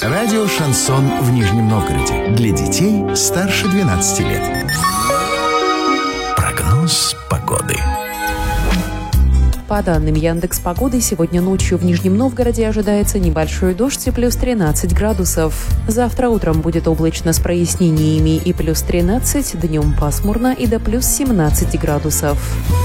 Радио «Шансон» в Нижнем Новгороде. Для детей старше 12 лет. Прогноз погоды. По данным Яндекс.Погоды, сегодня ночью в Нижнем Новгороде ожидается небольшой дождь и плюс 13 градусов. Завтра утром будет облачно с прояснениями и плюс 13, днем пасмурно и до плюс 17 градусов.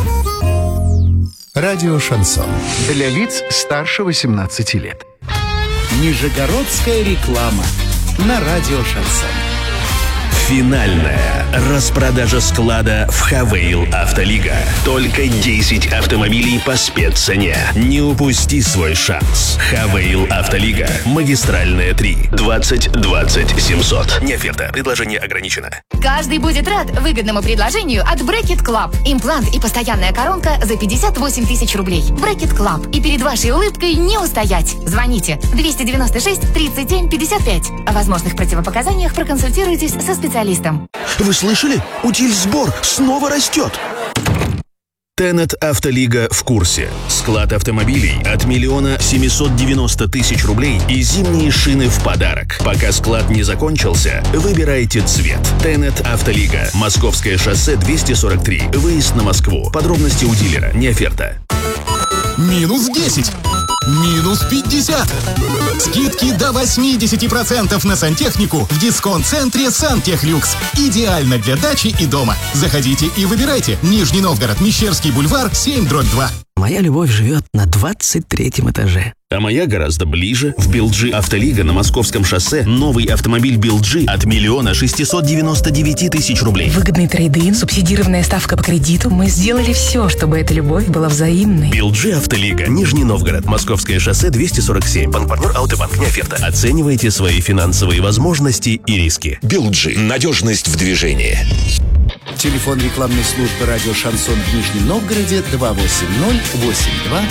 Радио «Шансон». Для лиц старше 18 лет. Нижегородская реклама на радио «Шансон». Финальная распродажа склада в Хавейл Автолига. Только 10 автомобилей по спеццене. Не упусти свой шанс. Хавейл Автолига. Магистральная 3. 20 20 700. Не оферта. Предложение ограничено. Каждый будет рад выгодному предложению от Bracket Club. Имплант и постоянная коронка за 58 тысяч рублей. Bracket Club. И перед вашей улыбкой не устоять. Звоните 296 37 55. О возможных противопоказаниях проконсультируйтесь со специалистом. Вы слышали? Утильсбор снова растет. Тенет Автолига в курсе. Склад автомобилей от 1 790 000 рублей и зимние шины в подарок. Пока склад не закончился, выбирайте цвет. Тенет Автолига. Московское шоссе 243. Выезд на Москву. Подробности у дилера. Не оферта. Минус 10. Минус 50. Скидки до 80% на сантехнику в дисконт-центре «Сантехлюкс». Идеально для дачи и дома. Заходите и выбирайте. Нижний Новгород, Мещерский бульвар, 7/2. Моя любовь живет на 23-м этаже. А моя гораздо ближе. В Билджи Автолига на Московском шоссе новый автомобиль Билджи от 1 699 000 рублей. Выгодный трейд-ин, субсидированная ставка по кредиту. Мы сделали все, чтобы эта любовь была взаимной. Билджи Автолига. Нижний Новгород. Московское шоссе 247. Банк-партнер Аутобанк. Не оферта. Оценивайте свои финансовые возможности и риски. Билджи. Надежность в движении. Телефон рекламной службы радио «Шансон» в Нижнем Новгороде 280-82-82.